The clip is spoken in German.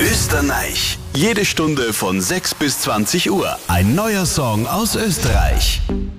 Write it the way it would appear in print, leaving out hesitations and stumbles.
Österreich. Jede Stunde von 6 bis 20 Uhr. Ein neuer Song aus Österreich.